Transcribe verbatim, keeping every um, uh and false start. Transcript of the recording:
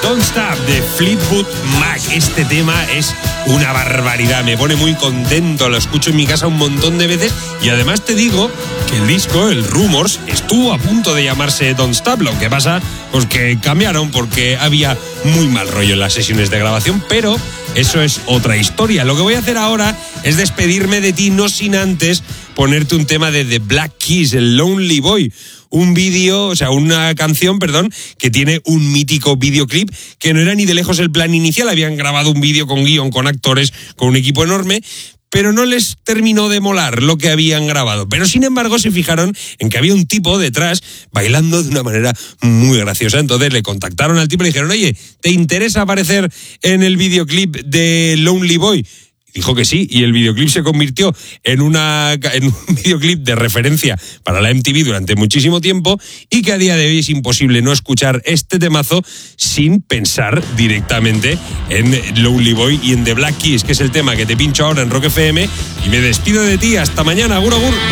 Don't Stop de Fleetwood Mac. Este tema es una barbaridad, me pone muy contento, lo escucho en mi casa un montón de veces y además te digo que el disco, el Rumors, estuvo a punto de llamarse Don't Stop. Lo que pasa, pues que cambiaron porque había muy mal rollo en las sesiones de grabación, pero eso es otra historia. Lo que voy a hacer ahora es despedirme de ti, no sin antes ponerte un tema de The Black Keys, el Lonely Boy. Un vídeo, o sea, una canción, perdón, que tiene un mítico videoclip que no era ni de lejos el plan inicial. Habían grabado un vídeo con guión, con actores, con un equipo enorme, pero no les terminó de molar lo que habían grabado. Pero sin embargo se fijaron en que había un tipo detrás bailando de una manera muy graciosa. Entonces le contactaron al tipo y le dijeron, oye, ¿te interesa aparecer en el videoclip de Lonely Boy? Dijo que sí, y el videoclip se convirtió en, una, en un videoclip de referencia para la M T V durante muchísimo tiempo y que a día de hoy es imposible no escuchar este temazo sin pensar directamente en Lonely Boy y en The Black Keys, que es el tema que te pincho ahora en Rock F M, y me despido de ti. Hasta mañana. Agur, agur.